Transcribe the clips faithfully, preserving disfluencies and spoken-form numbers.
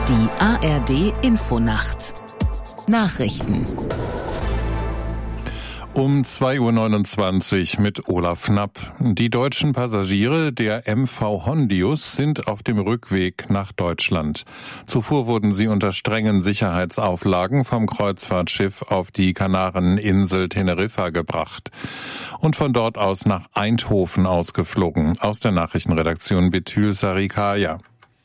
Die A R D-Infonacht. Nachrichten. Um zwei Uhr neunundzwanzig mit Olaf Knapp. Die deutschen Passagiere der M V Hondius sind auf dem Rückweg nach Deutschland. Zuvor wurden sie unter strengen Sicherheitsauflagen vom Kreuzfahrtschiff auf die Kanareninsel Teneriffa gebracht und von dort aus nach Eindhoven ausgeflogen. Aus der Nachrichtenredaktion Betül Sarikaya.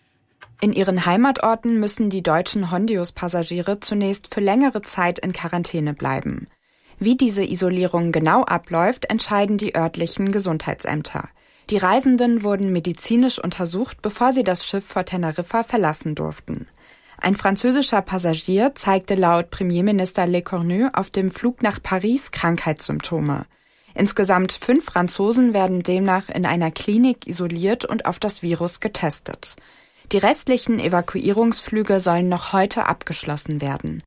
In ihren Heimatorten müssen die deutschen Hondius-Passagiere zunächst für längere Zeit in Quarantäne bleiben. Wie diese Isolierung genau abläuft, entscheiden die örtlichen Gesundheitsämter. Die Reisenden wurden medizinisch untersucht, bevor sie das Schiff vor Teneriffa verlassen durften. Ein französischer Passagier zeigte laut Premierminister Lecornu auf dem Flug nach Paris Krankheitssymptome. Insgesamt fünf Franzosen werden demnach in einer Klinik isoliert und auf das Virus getestet. Die restlichen Evakuierungsflüge sollen noch heute abgeschlossen werden.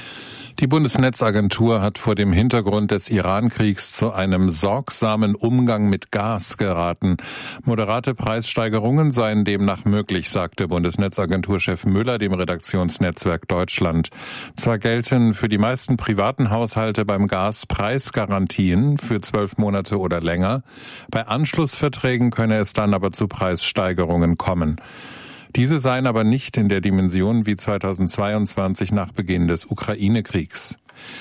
Die Bundesnetzagentur hat vor dem Hintergrund des Iran-Kriegs zu einem sorgsamen Umgang mit Gas geraten. Moderate Preissteigerungen seien demnach möglich, sagte Bundesnetzagenturchef Müller dem Redaktionsnetzwerk Deutschland. Zwar gelten für die meisten privaten Haushalte beim Gas Preisgarantien für zwölf Monate oder länger. Bei Anschlussverträgen könne es dann aber zu Preissteigerungen kommen. Diese seien aber nicht in der Dimension wie zweitausendzweiundzwanzig nach Beginn des Ukraine-Kriegs.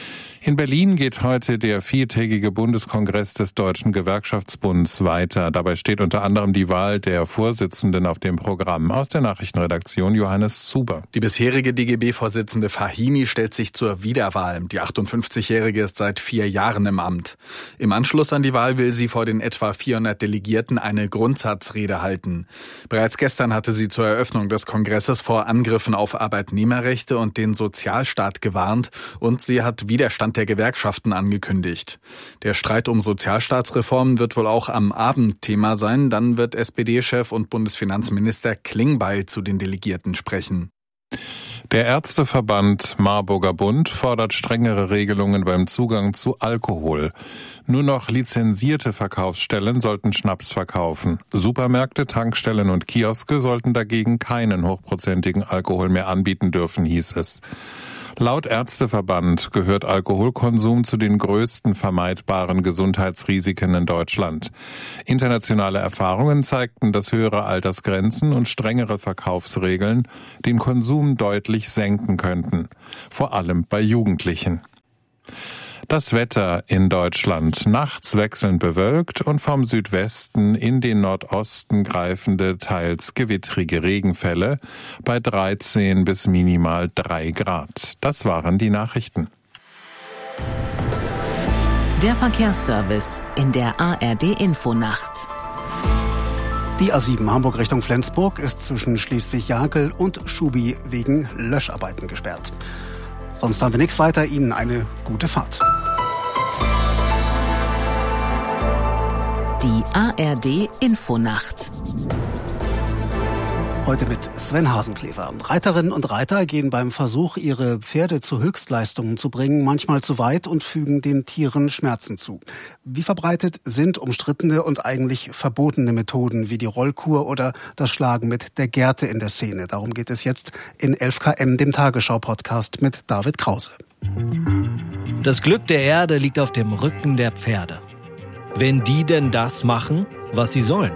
In Berlin geht heute der viertägige Bundeskongress des Deutschen Gewerkschaftsbunds weiter. Dabei steht unter anderem die Wahl der Vorsitzenden auf dem Programm. Aus der Nachrichtenredaktion Johannes Zuber. Die bisherige D G B-Vorsitzende Fahimi stellt sich zur Wiederwahl. Die achtundfünfzigjährige ist seit vier Jahren im Amt. Im Anschluss an die Wahl will sie vor den etwa vierhundert Delegierten eine Grundsatzrede halten. Bereits gestern hatte sie zur Eröffnung des Kongresses vor Angriffen auf Arbeitnehmerrechte und den Sozialstaat gewarnt und sie hat Widerstand der Gewerkschaften angekündigt. Der Streit um Sozialstaatsreformen wird wohl auch am Abend Thema sein. Dann wird S P D-Chef und Bundesfinanzminister Klingbeil zu den Delegierten sprechen. Der Ärzteverband Marburger Bund fordert strengere Regelungen beim Zugang zu Alkohol. Nur noch lizenzierte Verkaufsstellen sollten Schnaps verkaufen. Supermärkte, Tankstellen und Kioske sollten dagegen keinen hochprozentigen Alkohol mehr anbieten dürfen, hieß es. Laut Ärzteverband gehört Alkoholkonsum zu den größten vermeidbaren Gesundheitsrisiken in Deutschland. Internationale Erfahrungen zeigten, dass höhere Altersgrenzen und strengere Verkaufsregeln den Konsum deutlich senken könnten, vor allem bei Jugendlichen. Das Wetter in Deutschland: nachts wechselnd bewölkt und vom Südwesten in den Nordosten greifende, teils gewittrige Regenfälle bei dreizehn bis minimal drei Grad. Das waren die Nachrichten. Der Verkehrsservice in der A R D-Infonacht. Die A sieben Hamburg Richtung Flensburg ist zwischen Schleswig-Jakel und Schubi wegen Löscharbeiten gesperrt. Sonst haben wir nichts weiter. Ihnen eine gute Fahrt. Die A R D-Infonacht. Heute mit Sven Hasenklever. Reiterinnen und Reiter gehen beim Versuch, ihre Pferde zu Höchstleistungen zu bringen, manchmal zu weit und fügen den Tieren Schmerzen zu. Wie verbreitet sind umstrittene und eigentlich verbotene Methoden wie die Rollkur oder das Schlagen mit der Gerte in der Szene? Darum geht es jetzt in elf Kilometer, dem Tagesschau-Podcast mit David Krause. Das Glück der Erde liegt auf dem Rücken der Pferde. Wenn die denn das machen, was sie sollen.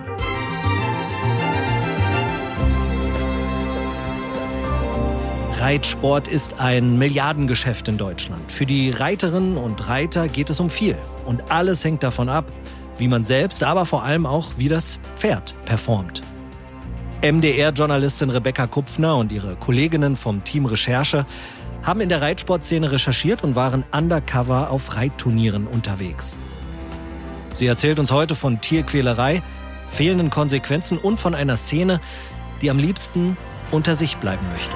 Reitsport ist ein Milliardengeschäft in Deutschland. Für die Reiterinnen und Reiter geht es um viel. Und alles hängt davon ab, wie man selbst, aber vor allem auch, wie das Pferd performt. M D R-Journalistin Rebecca Kupfner und ihre Kolleginnen vom Team Recherche haben in der Reitsportszene recherchiert und waren undercover auf Reitturnieren unterwegs. Sie erzählt uns heute von Tierquälerei, fehlenden Konsequenzen und von einer Szene, die am liebsten unter sich bleiben möchte.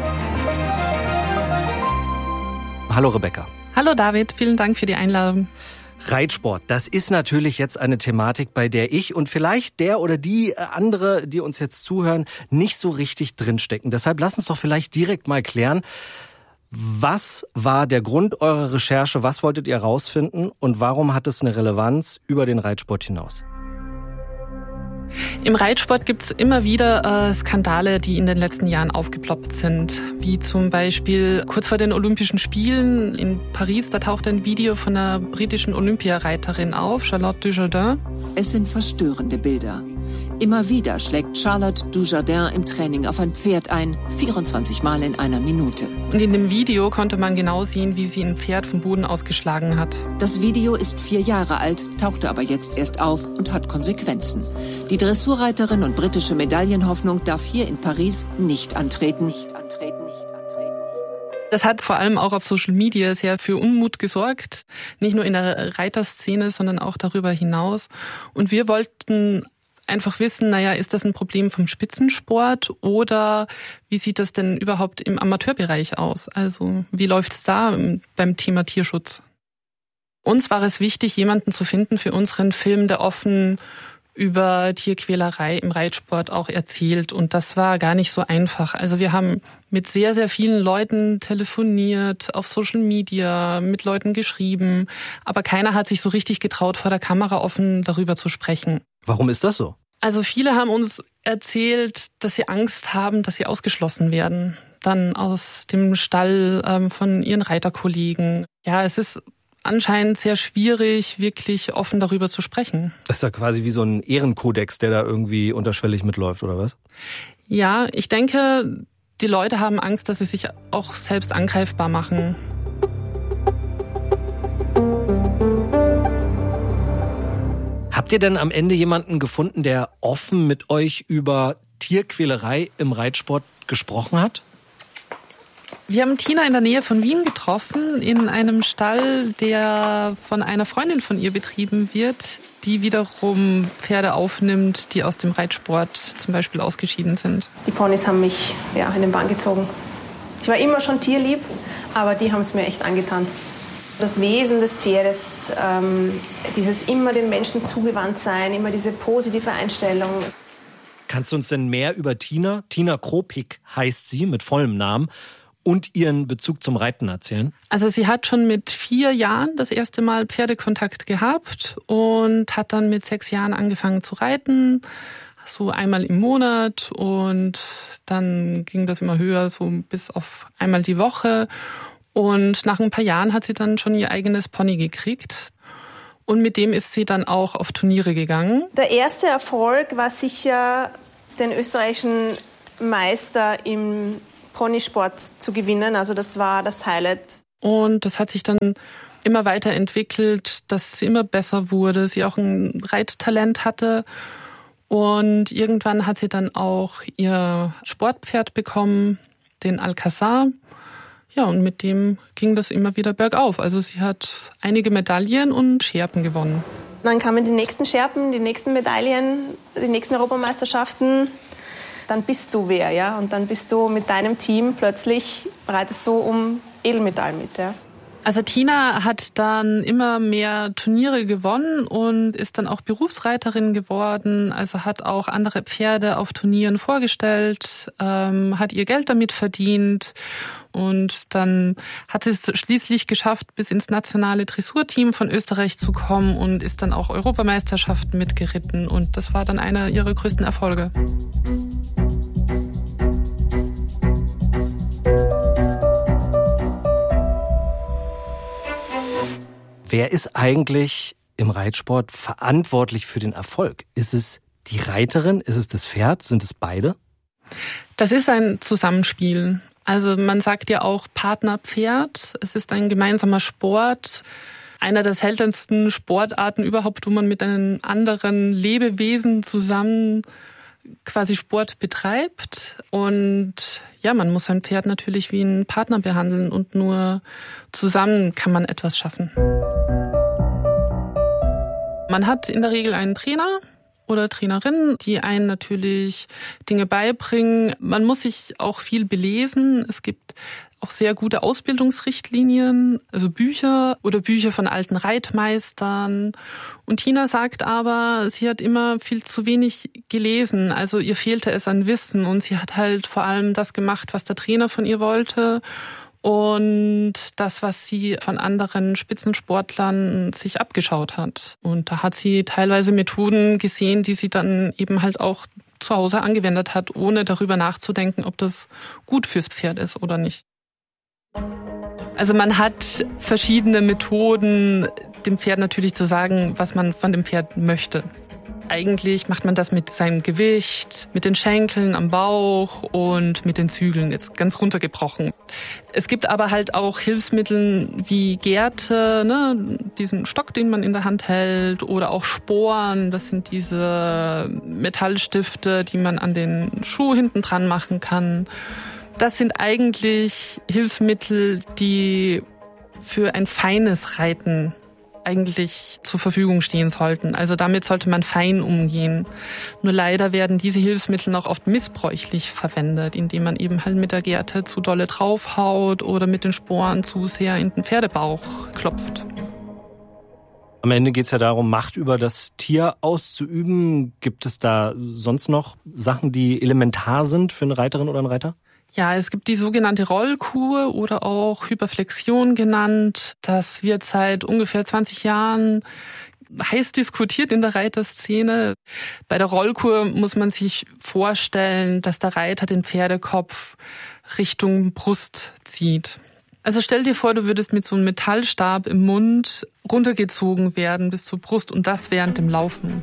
Hallo Rebecca. Hallo David, vielen Dank für die Einladung. Reitsport, das ist natürlich jetzt eine Thematik, bei der ich und vielleicht der oder die andere, die uns jetzt zuhören, nicht so richtig drinstecken. Deshalb lass uns doch vielleicht direkt mal klären, was war der Grund eurer Recherche, was wolltet ihr herausfinden und warum hat es eine Relevanz über den Reitsport hinaus? Also Im Reitsport gibt es immer wieder äh, Skandale, die in den letzten Jahren aufgeploppt sind. Wie zum Beispiel kurz vor den Olympischen Spielen in Paris, da tauchte ein Video von einer britischen Olympiareiterin auf, Charlotte Dujardin. Es sind verstörende Bilder. Immer wieder schlägt Charlotte Dujardin im Training auf ein Pferd ein, vierundzwanzig Mal in einer Minute. Und in dem Video konnte man genau sehen, wie sie ein Pferd vom Boden ausgeschlagen hat. Das Video ist vier Jahre alt, tauchte aber jetzt erst auf und hat Konsequenzen. Die Dressurreiterin und britische Medaillenhoffnung darf hier in Paris nicht antreten. Nicht antreten, nicht antreten. Das hat vor allem auch auf Social Media sehr für Unmut gesorgt. Nicht nur in der Reiterszene, sondern auch darüber hinaus. Und wir wollten einfach wissen, naja, ist das ein Problem vom Spitzensport oder wie sieht das denn überhaupt im Amateurbereich aus? Also wie läuft es da beim Thema Tierschutz? Uns war es wichtig, jemanden zu finden für unseren Film, der offen über Tierquälerei im Reitsport auch erzählt. Und das war gar nicht so einfach. Also wir haben mit sehr, sehr vielen Leuten telefoniert, auf Social Media, mit Leuten geschrieben. Aber keiner hat sich so richtig getraut, vor der Kamera offen darüber zu sprechen. Warum ist das so? Also viele haben uns erzählt, dass sie Angst haben, dass sie ausgeschlossen werden. Dann aus dem Stall ähm, von ihren Reiterkollegen. Ja, es ist anscheinend sehr schwierig, wirklich offen darüber zu sprechen. Das ist ja quasi wie so ein Ehrenkodex, der da irgendwie unterschwellig mitläuft, oder was? Ja, ich denke, die Leute haben Angst, dass sie sich auch selbst angreifbar machen. Habt ihr denn am Ende jemanden gefunden, der offen mit euch über Tierquälerei im Reitsport gesprochen hat? Wir haben Tina in der Nähe von Wien getroffen, in einem Stall, der von einer Freundin von ihr betrieben wird, die wiederum Pferde aufnimmt, die aus dem Reitsport zum Beispiel ausgeschieden sind. Die Ponys haben mich ja, in den Bann gezogen. Ich war immer schon tierlieb, aber die haben es mir echt angetan. Das Wesen des Pferdes, ähm, dieses immer den Menschen zugewandt sein, immer diese positive Einstellung. Kannst du uns denn mehr über Tina, Tina Kropik heißt sie mit vollem Namen, und ihren Bezug zum Reiten erzählen? Also sie hat schon mit vier Jahren das erste Mal Pferdekontakt gehabt und hat dann mit sechs Jahren angefangen zu reiten, so einmal im Monat, und dann ging das immer höher, so bis auf einmal die Woche. Und nach ein paar Jahren hat sie dann schon ihr eigenes Pony gekriegt. Und mit dem ist sie dann auch auf Turniere gegangen. Der erste Erfolg war sicher, den österreichischen Meister im Ponysport zu gewinnen. Also das war das Highlight. Und das hat sich dann immer weiterentwickelt, dass sie immer besser wurde, sie auch ein Reittalent hatte. Und irgendwann hat sie dann auch ihr Sportpferd bekommen, den Alcazar. Ja, und mit dem ging das immer wieder bergauf. Also sie hat einige Medaillen und Scherpen gewonnen. Dann kamen die nächsten Scherpen, die nächsten Medaillen, die nächsten Europameisterschaften. Dann bist du wer, ja? Und dann bist du mit deinem Team plötzlich, reitest du um Edelmetall mit, ja? Also Tina hat dann immer mehr Turniere gewonnen und ist dann auch Berufsreiterin geworden. Also hat auch andere Pferde auf Turnieren vorgestellt, ähm, hat ihr Geld damit verdient. Und dann hat sie es schließlich geschafft, bis ins nationale Dressurteam von Österreich zu kommen und ist dann auch Europameisterschaften mitgeritten. Und das war dann einer ihrer größten Erfolge. Wer ist eigentlich im Reitsport verantwortlich für den Erfolg? Ist es die Reiterin? Ist es das Pferd? Sind es beide? Das ist ein Zusammenspiel. Also man sagt ja auch Partnerpferd. Es ist ein gemeinsamer Sport. Einer der seltensten Sportarten überhaupt, wo man mit einem anderen Lebewesen zusammen quasi Sport betreibt. Und ja, man muss sein Pferd natürlich wie einen Partner behandeln und nur zusammen kann man etwas schaffen. Man hat in der Regel einen Trainer oder Trainerin, die einen natürlich Dinge beibringen. Man muss sich auch viel belesen. Es gibt auch sehr gute Ausbildungsrichtlinien, also Bücher oder Bücher von alten Reitmeistern. Und Tina sagt aber, sie hat immer viel zu wenig gelesen. Also ihr fehlte es an Wissen und sie hat halt vor allem das gemacht, was der Trainer von ihr wollte. und das, was sie von anderen Spitzensportlern sich abgeschaut hat. Und da hat sie teilweise Methoden gesehen, die sie dann eben halt auch zu Hause angewendet hat, ohne darüber nachzudenken, ob das gut fürs Pferd ist oder nicht. Also man hat verschiedene Methoden, dem Pferd natürlich zu sagen, was man von dem Pferd möchte. Eigentlich macht man das mit seinem Gewicht, mit den Schenkeln am Bauch und mit den Zügeln, jetzt ganz runtergebrochen. Es gibt aber halt auch Hilfsmittel wie Gerte, ne, diesen Stock, den man in der Hand hält, oder auch Sporen, das sind diese Metallstifte, die man an den Schuh hinten dran machen kann. Das sind eigentlich Hilfsmittel, die für ein feines Reiten eigentlich zur Verfügung stehen sollten. Also damit sollte man fein umgehen. Nur leider werden diese Hilfsmittel auch oft missbräuchlich verwendet, indem man eben halt mit der Gerte zu dolle draufhaut oder mit den Sporen zu sehr in den Pferdebauch klopft. Am Ende geht es ja darum, Macht über das Tier auszuüben. Gibt es da sonst noch Sachen, die elementar sind für eine Reiterin oder einen Reiter? Ja, es gibt die sogenannte Rollkur oder auch Hyperflexion genannt. Das wird seit ungefähr zwanzig Jahren heiß diskutiert in der Reiterszene. Bei der Rollkur muss man sich vorstellen, dass der Reiter den Pferdekopf Richtung Brust zieht. Also stell dir vor, du würdest mit so einem Metallstab im Mund runtergezogen werden bis zur Brust und das während dem Laufen.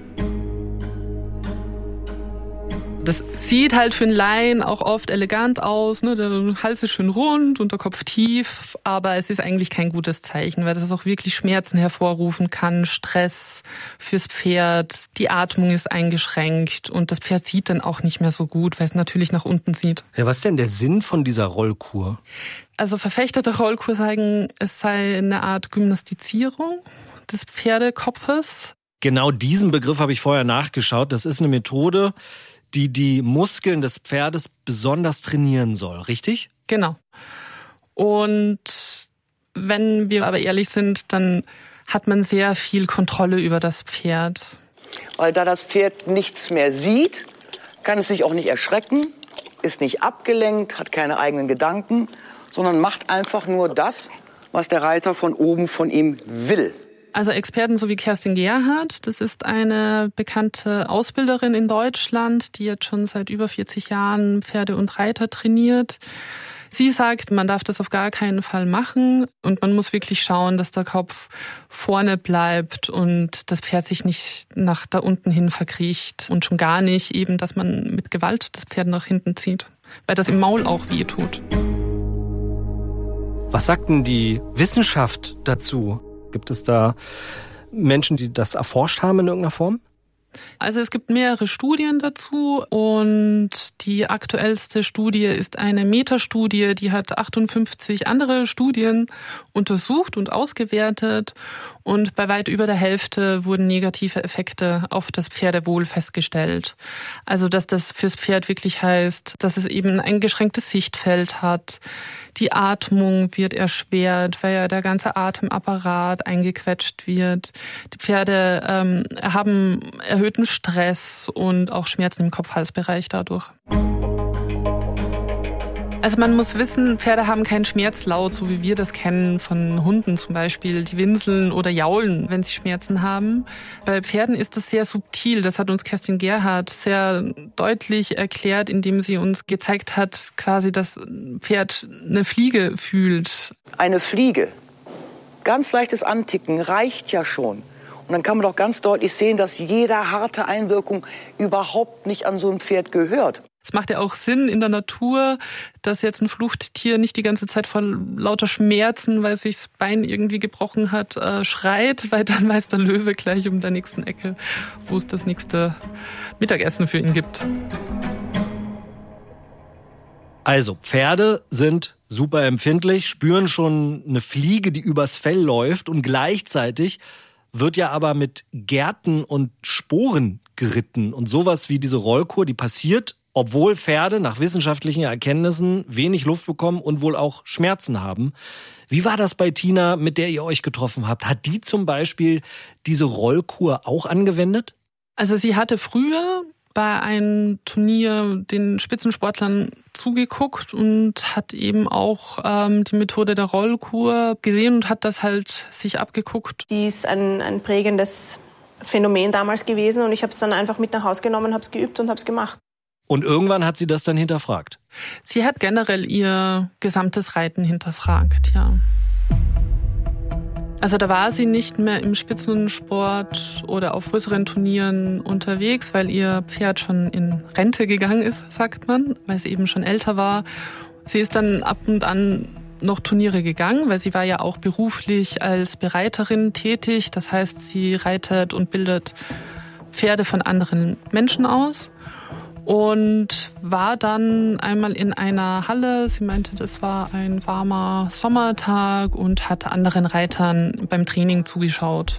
Das sieht halt für einen Laien auch oft elegant aus, ne? Der Hals ist schön rund und der Kopf tief, aber es ist eigentlich kein gutes Zeichen, weil das auch wirklich Schmerzen hervorrufen kann, Stress fürs Pferd, die Atmung ist eingeschränkt und das Pferd sieht dann auch nicht mehr so gut, weil es natürlich nach unten sieht. Ja, was ist denn der Sinn von dieser Rollkur? Also Verfechter der Rollkur sagen, es sei eine Art Gymnastizierung des Pferdekopfes. Genau diesen Begriff habe ich vorher nachgeschaut. Das ist eine Methode, die die Muskeln des Pferdes besonders trainieren soll, richtig? Genau. Und wenn wir aber ehrlich sind, dann hat man sehr viel Kontrolle über das Pferd. Weil da das Pferd nichts mehr sieht, kann es sich auch nicht erschrecken, ist nicht abgelenkt, hat keine eigenen Gedanken, sondern macht einfach nur das, was der Reiter von oben von ihm will. Also Experten so wie Kerstin Gerhardt, das ist eine bekannte Ausbilderin in Deutschland, die jetzt schon seit über vierzig Jahren Pferde und Reiter trainiert. Sie sagt, man darf das auf gar keinen Fall machen und man muss wirklich schauen, dass der Kopf vorne bleibt und das Pferd sich nicht nach da unten hin verkriecht und schon gar nicht eben, dass man mit Gewalt das Pferd nach hinten zieht, weil das im Maul auch weh tut. Was sagt denn die Wissenschaft dazu? Gibt es da Menschen, die das erforscht haben in irgendeiner Form? Also es gibt mehrere Studien dazu und die aktuellste Studie ist eine Metastudie, die hat achtundfünfzig andere Studien untersucht und ausgewertet und bei weit über der Hälfte wurden negative Effekte auf das Pferdewohl festgestellt. Also dass das fürs Pferd wirklich heißt, dass es eben ein eingeschränktes Sichtfeld hat. Die Atmung wird erschwert, weil ja der ganze Atemapparat eingequetscht wird. Die Pferde ähm, haben erhöhten Stress und auch Schmerzen im Kopf-Halsbereich dadurch. Also man muss wissen, Pferde haben keinen Schmerzlaut, so wie wir das kennen von Hunden zum Beispiel, die winseln oder jaulen, wenn sie Schmerzen haben. Bei Pferden ist das sehr subtil. Das hat uns Kerstin Gerhardt sehr deutlich erklärt, indem sie uns gezeigt hat, quasi, dass ein Pferd eine Fliege fühlt. Eine Fliege, ganz leichtes Anticken reicht ja schon. Und dann kann man doch ganz deutlich sehen, dass jede harte Einwirkung überhaupt nicht an so ein Pferd gehört. Es macht ja auch Sinn in der Natur, dass jetzt ein Fluchttier nicht die ganze Zeit vor lauter Schmerzen, weil sich das Bein irgendwie gebrochen hat, äh, schreit, weil dann weiß der Löwe gleich um der nächsten Ecke, wo es das nächste Mittagessen für ihn gibt. Also, Pferde sind super empfindlich, spüren schon eine Fliege, die übers Fell läuft und gleichzeitig wird ja aber mit Gerten und Sporen geritten und sowas wie diese Rollkur, die passiert, obwohl Pferde nach wissenschaftlichen Erkenntnissen wenig Luft bekommen und wohl auch Schmerzen haben. Wie war das bei Tina, mit der ihr euch getroffen habt? Hat die zum Beispiel diese Rollkur auch angewendet? Also sie hatte früher bei einem Turnier den Spitzensportlern zugeguckt und hat eben auch ähm, die Methode der Rollkur gesehen und hat das halt sich abgeguckt. Die ist ein, ein prägendes Phänomen damals gewesen und ich habe es dann einfach mit nach Hause genommen, habe es geübt und habe es gemacht. Und irgendwann hat sie das dann hinterfragt? Sie hat generell ihr gesamtes Reiten hinterfragt, ja. Also da war sie nicht mehr im Spitzensport oder auf größeren Turnieren unterwegs, weil ihr Pferd schon in Rente gegangen ist, sagt man, weil sie eben schon älter war. Sie ist dann ab und an noch Turniere gegangen, weil sie war ja auch beruflich als Bereiterin tätig. Das heißt, sie reitet und bildet Pferde von anderen Menschen aus. Und war dann einmal in einer Halle, sie meinte, das war ein warmer Sommertag und hat anderen Reitern beim Training zugeschaut.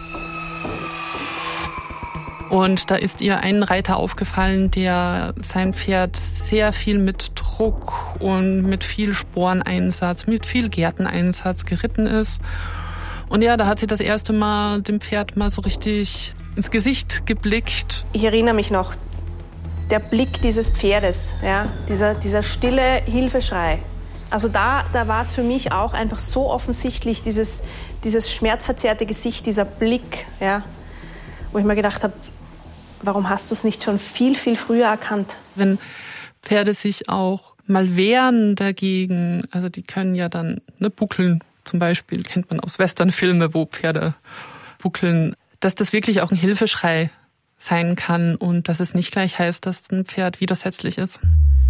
Und da ist ihr ein Reiter aufgefallen, der sein Pferd sehr viel mit Druck und mit viel Sporeneinsatz, mit viel Gärteneinsatz geritten ist. Und ja, da hat sie das erste Mal dem Pferd mal so richtig ins Gesicht geblickt. Ich erinnere mich noch, der Blick dieses Pferdes, ja, dieser, dieser stille Hilfeschrei. Also da, da war es für mich auch einfach so offensichtlich, dieses, dieses schmerzverzerrte Gesicht, dieser Blick, ja, wo ich mir gedacht habe, warum hast du es nicht schon viel, viel früher erkannt? Wenn Pferde sich auch mal wehren dagegen, also die können ja dann ne, buckeln, zum Beispiel kennt man aus Westernfilmen, wo Pferde buckeln, dass das wirklich auch ein Hilfeschrei sein kann und dass es nicht gleich heißt, dass ein Pferd widersetzlich ist.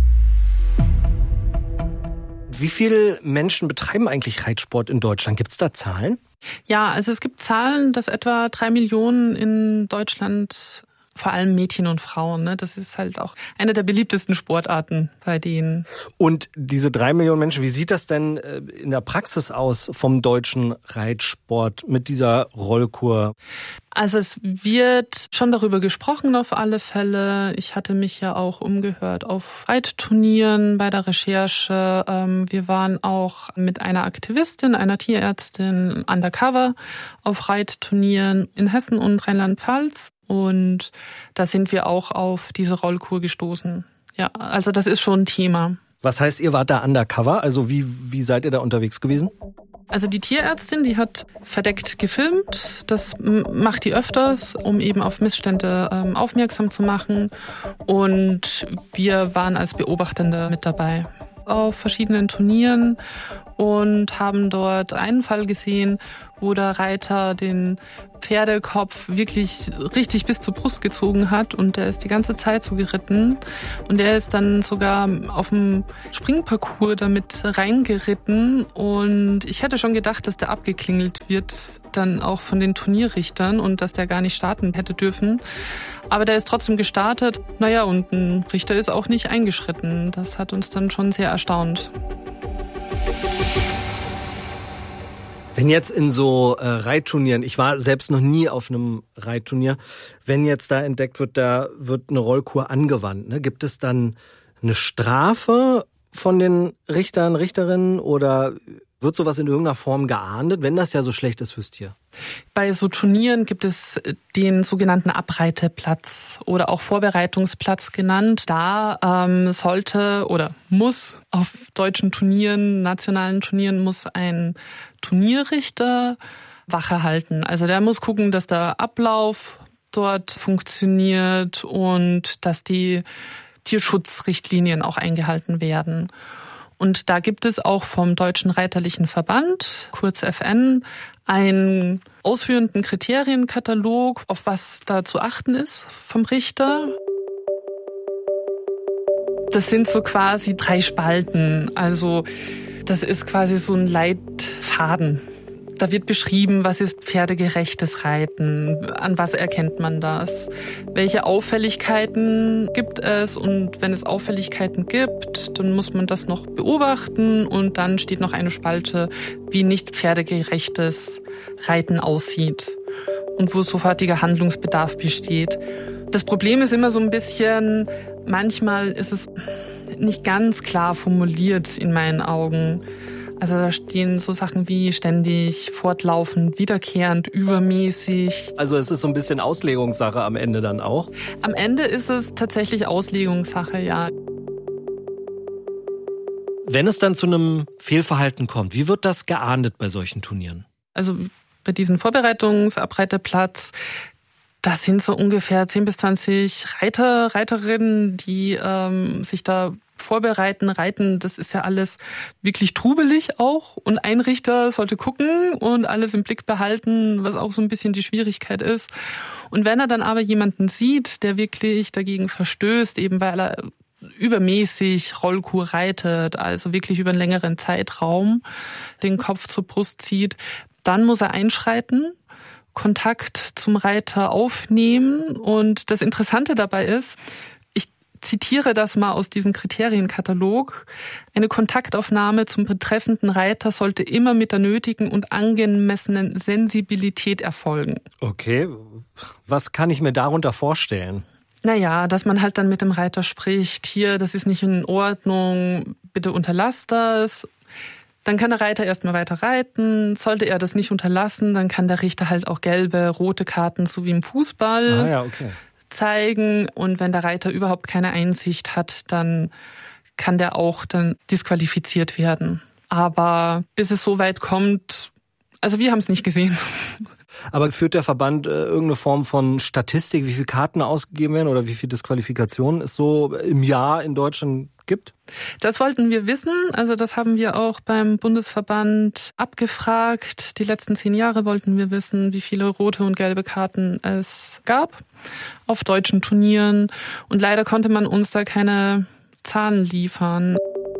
Wie viele Menschen betreiben eigentlich Reitsport in Deutschland? Gibt es da Zahlen? Ja, also es gibt Zahlen, dass etwa drei Millionen in Deutschland, vor allem Mädchen und Frauen, ne? Das ist halt auch eine der beliebtesten Sportarten bei denen. Und diese drei Millionen Menschen, wie sieht das denn in der Praxis aus vom deutschen Reitsport mit dieser Rollkur? Also es wird schon darüber gesprochen auf alle Fälle. Ich hatte mich ja auch umgehört auf Reitturnieren bei der Recherche. Wir waren auch mit einer Aktivistin, einer Tierärztin undercover auf Reitturnieren in Hessen und Rheinland-Pfalz. Und da sind wir auch auf diese Rollkur gestoßen. Ja, also das ist schon ein Thema. Was heißt, ihr wart da undercover? Also wie, wie seid ihr da unterwegs gewesen? Also die Tierärztin, die hat verdeckt gefilmt. Das macht die öfters, um eben auf Missstände ähm, aufmerksam zu machen. Und wir waren als Beobachtende mit dabei auf verschiedenen Turnieren und haben dort einen Fall gesehen, wo der Reiter den Pferdekopf wirklich richtig bis zur Brust gezogen hat und der ist die ganze Zeit so geritten und der ist dann sogar auf dem Springparcours damit reingeritten und ich hätte schon gedacht, dass der abgeklingelt wird dann auch von den Turnierrichtern und dass der gar nicht starten hätte dürfen. Aber der ist trotzdem gestartet. Naja, und ein Richter ist auch nicht eingeschritten. Das hat uns dann schon sehr erstaunt. Wenn jetzt in so äh, Reitturnieren, ich war selbst noch nie auf einem Reitturnier, wenn jetzt da entdeckt wird, da wird eine Rollkur angewandt, ne? Gibt es dann eine Strafe von den Richtern, Richterinnen oder wird sowas in irgendeiner Form geahndet, wenn das ja so schlecht ist fürs Tier? Bei so Turnieren gibt es den sogenannten Abreiteplatz oder auch Vorbereitungsplatz genannt. Da ähm, sollte oder muss auf deutschen Turnieren, nationalen Turnieren, muss ein Turnierrichter Wache halten. Also der muss gucken, dass der Ablauf dort funktioniert und dass die Tierschutzrichtlinien auch eingehalten werden. Und da gibt es auch vom Deutschen Reiterlichen Verband, kurz F N, einen ausführenden Kriterienkatalog, auf was da zu achten ist vom Richter. Das sind so quasi drei Spalten. Also das ist quasi so ein Leitfaden. Da wird beschrieben, was ist pferdegerechtes Reiten, an was erkennt man das, welche Auffälligkeiten gibt es und wenn es Auffälligkeiten gibt, dann muss man das noch beobachten und dann steht noch eine Spalte, wie nicht pferdegerechtes Reiten aussieht und wo sofortiger Handlungsbedarf besteht. Das Problem ist immer so ein bisschen, manchmal ist es nicht ganz klar formuliert in meinen Augen. Also da stehen so Sachen wie ständig, fortlaufend, wiederkehrend, übermäßig. Also es ist so ein bisschen Auslegungssache am Ende dann auch? Am Ende ist es tatsächlich Auslegungssache, ja. Wenn es dann zu einem Fehlverhalten kommt, wie wird das geahndet bei solchen Turnieren? Also bei diesem Vorbereitungsabreiterplatz, da sind so ungefähr zehn bis zwanzig Reiter, Reiterinnen, die ähm, sich da vorbereiten, reiten. Das ist ja alles wirklich trubelig auch. Und ein Richter sollte gucken und alles im Blick behalten, was auch so ein bisschen die Schwierigkeit ist. Und wenn er dann aber jemanden sieht, der wirklich dagegen verstößt, eben weil er übermäßig Rollkur reitet, also wirklich über einen längeren Zeitraum den Kopf zur Brust zieht, dann muss er einschreiten, Kontakt zum Reiter aufnehmen. Und das Interessante dabei ist, ich zitiere das mal aus diesem Kriterienkatalog, eine Kontaktaufnahme zum betreffenden Reiter sollte immer mit der nötigen und angemessenen Sensibilität erfolgen. Okay, was kann ich mir darunter vorstellen? Naja, dass man halt dann mit dem Reiter spricht, hier, das ist nicht in Ordnung, bitte unterlass das. Dann kann der Reiter erstmal weiter reiten. Sollte er das nicht unterlassen, dann kann der Richter halt auch gelbe, rote Karten, so wie im Fußball, ah, ja, okay. zeigen. Und wenn der Reiter überhaupt keine Einsicht hat, dann kann der auch dann disqualifiziert werden. Aber bis es so weit kommt, also wir haben es nicht gesehen. Aber führt der Verband äh, irgendeine Form von Statistik, wie viele Karten ausgegeben werden oder wie viele Disqualifikationen es so im Jahr in Deutschland gibt? Das wollten wir wissen. Also das haben wir auch beim Bundesverband abgefragt. Die letzten zehn Jahre wollten wir wissen, wie viele rote und gelbe Karten es gab auf deutschen Turnieren. Und leider konnte man uns da keine Zahlen liefern.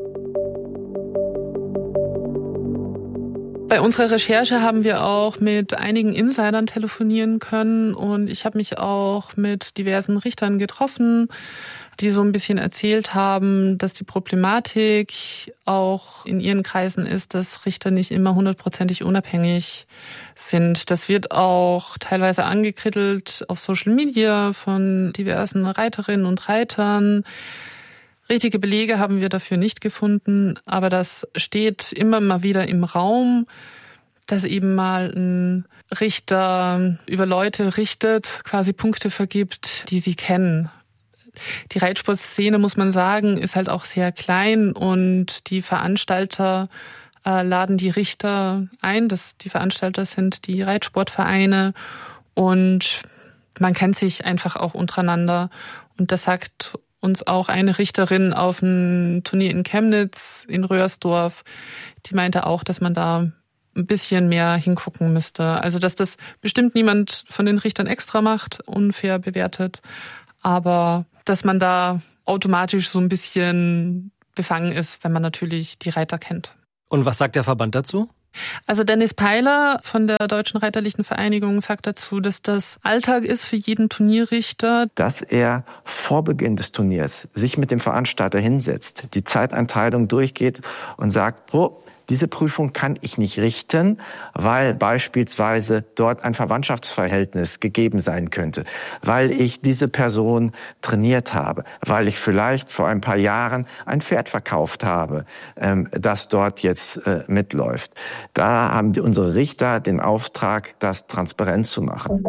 Bei unserer Recherche haben wir auch mit einigen Insidern telefonieren können und ich habe mich auch mit diversen Richtern getroffen, die so ein bisschen erzählt haben, dass die Problematik auch in ihren Kreisen ist, dass Richter nicht immer hundertprozentig unabhängig sind. Das wird auch teilweise angekrittelt auf Social Media von diversen Reiterinnen und Reitern. Richtige Belege haben wir dafür nicht gefunden, aber das steht immer mal wieder im Raum, dass eben mal ein Richter über Leute richtet, quasi Punkte vergibt, die sie kennen. Die Reitsportszene, muss man sagen, ist halt auch sehr klein und die Veranstalter äh, laden die Richter ein. Das, die Veranstalter sind die Reitsportvereine und man kennt sich einfach auch untereinander und das sagt uns auch eine Richterin auf einem Turnier in Chemnitz, in Röhrsdorf, die meinte auch, dass man da ein bisschen mehr hingucken müsste. Also, dass das bestimmt niemand von den Richtern extra macht, unfair bewertet, aber dass man da automatisch so ein bisschen befangen ist, wenn man natürlich die Reiter kennt. Und was sagt der Verband dazu? Also Dennis Peiler von der Deutschen Reiterlichen Vereinigung sagt dazu, dass das Alltag ist für jeden Turnierrichter. Dass er vor Beginn des Turniers sich mit dem Veranstalter hinsetzt, die Zeiteinteilung durchgeht und sagt, oh, diese Prüfung kann ich nicht richten, weil beispielsweise dort ein Verwandtschaftsverhältnis gegeben sein könnte, weil ich diese Person trainiert habe, weil ich vielleicht vor ein paar Jahren ein Pferd verkauft habe, das dort jetzt mitläuft. Da haben die, unsere Richter den Auftrag, das transparent zu machen.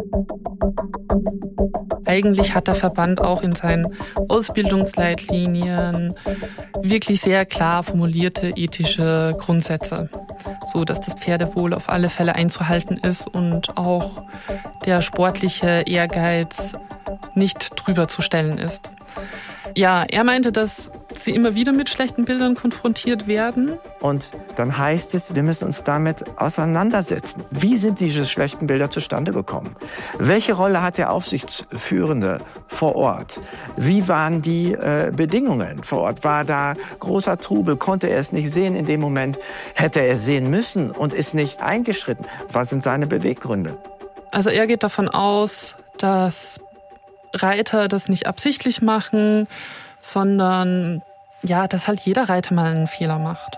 Eigentlich hat der Verband auch in seinen Ausbildungsleitlinien wirklich sehr klar formulierte ethische Grundsätze, so dass das Pferdewohl auf alle Fälle einzuhalten ist und auch der sportliche Ehrgeiz nicht drüber zu stellen ist. Ja, er meinte, dass sie immer wieder mit schlechten Bildern konfrontiert werden. Und dann heißt es, wir müssen uns damit auseinandersetzen. Wie sind diese schlechten Bilder zustande gekommen? Welche Rolle hat der Aufsichtsführende vor Ort? Wie waren die äh, Bedingungen vor Ort? War da großer Trubel? Konnte er es nicht sehen in dem Moment? Hätte er es sehen müssen und ist nicht eingeschritten? Was sind seine Beweggründe? Also er geht davon aus, dass Reiter das nicht absichtlich machen, sondern ja, dass halt jeder Reiter mal einen Fehler macht.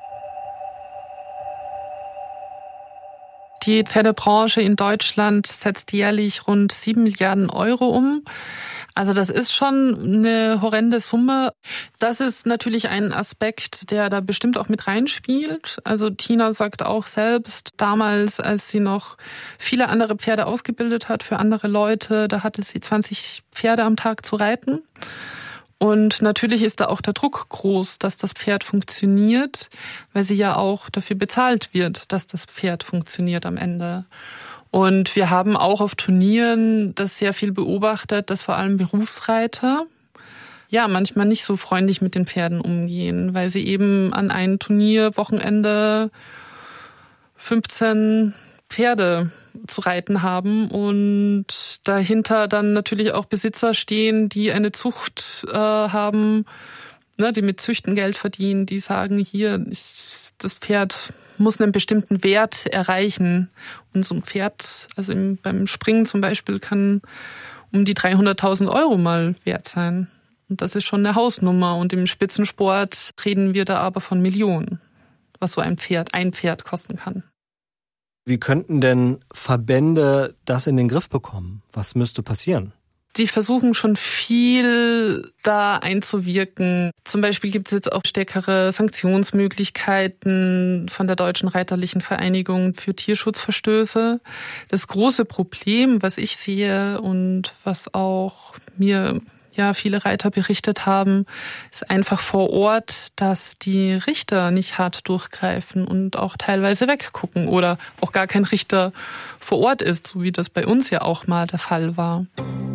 Die Pferdebranche in Deutschland setzt jährlich rund sieben Milliarden Euro um. Also das ist schon eine horrende Summe. Das ist natürlich ein Aspekt, der da bestimmt auch mit reinspielt. Also Tina sagt auch selbst, damals, als sie noch viele andere Pferde ausgebildet hat für andere Leute, da hatte sie zwanzig Pferde am Tag zu reiten. Und natürlich ist da auch der Druck groß, dass das Pferd funktioniert, weil sie ja auch dafür bezahlt wird, dass das Pferd funktioniert am Ende. Und wir haben auch auf Turnieren das sehr viel beobachtet, dass vor allem Berufsreiter ja manchmal nicht so freundlich mit den Pferden umgehen, weil sie eben an einem Turnierwochenende fünfzehn Pferde zu reiten haben und dahinter dann natürlich auch Besitzer stehen, die eine Zucht äh, haben, ne, die mit Züchten Geld verdienen, die sagen, hier, ich, das Pferd muss einen bestimmten Wert erreichen. Und so ein Pferd, also im, beim Springen zum Beispiel, kann um die dreihunderttausend Euro mal wert sein. Und das ist schon eine Hausnummer. Und im Spitzensport reden wir da aber von Millionen, was so ein Pferd, ein Pferd kosten kann. Wie könnten denn Verbände das in den Griff bekommen? Was müsste passieren? Die versuchen schon viel da einzuwirken. Zum Beispiel gibt es jetzt auch stärkere Sanktionsmöglichkeiten von der Deutschen Reiterlichen Vereinigung für Tierschutzverstöße. Das große Problem, was ich sehe und was auch mir ja viele Reiter berichtet haben, ist einfach vor Ort, dass die Richter nicht hart durchgreifen und auch teilweise weggucken oder auch gar kein Richter vor Ort ist, so wie das bei uns ja auch mal der Fall war.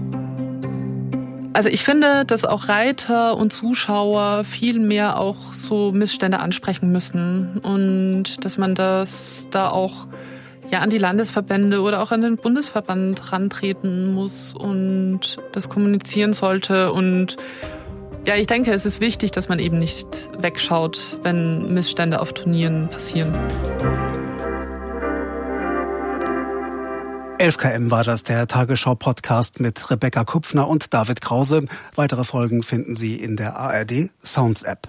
Also ich finde, dass auch Reiter und Zuschauer viel mehr auch so Missstände ansprechen müssen und dass man das da auch ja an die Landesverbände oder auch an den Bundesverband rantreten muss und das kommunizieren sollte. Und ja, ich denke, es ist wichtig, dass man eben nicht wegschaut, wenn Missstände auf Turnieren passieren. elf Kilometer war das, der Tagesschau-Podcast mit Rebecca Kupfner und David Krause. Weitere Folgen finden Sie in der A R D Sounds App.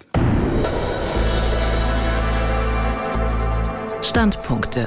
Standpunkte.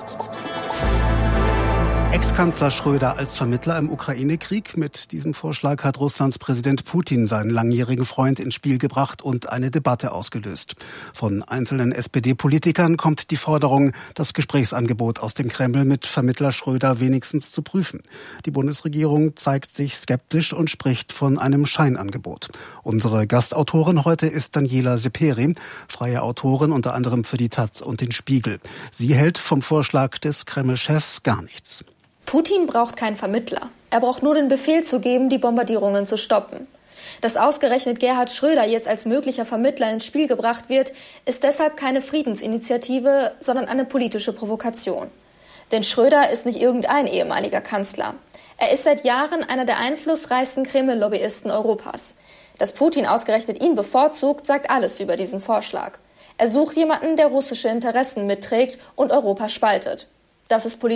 Ex-Kanzler Schröder als Vermittler im Ukraine-Krieg. Mit diesem Vorschlag hat Russlands Präsident Putin seinen langjährigen Freund ins Spiel gebracht und eine Debatte ausgelöst. Von einzelnen S P D-Politikern kommt die Forderung, das Gesprächsangebot aus dem Kreml mit Vermittler Schröder wenigstens zu prüfen. Die Bundesregierung zeigt sich skeptisch und spricht von einem Scheinangebot. Unsere Gastautorin heute ist Daniela Seperi, freie Autorin unter anderem für die Taz und den Spiegel. Sie hält vom Vorschlag des Kreml-Chefs gar nichts. Putin braucht keinen Vermittler. Er braucht nur den Befehl zu geben, die Bombardierungen zu stoppen. Dass ausgerechnet Gerhard Schröder jetzt als möglicher Vermittler ins Spiel gebracht wird, ist deshalb keine Friedensinitiative, sondern eine politische Provokation. Denn Schröder ist nicht irgendein ehemaliger Kanzler. Er ist seit Jahren einer der einflussreichsten Kreml-Lobbyisten Europas. Dass Putin ausgerechnet ihn bevorzugt, sagt alles über diesen Vorschlag. Er sucht jemanden, der russische Interessen mitträgt und Europa spaltet. Das ist politisch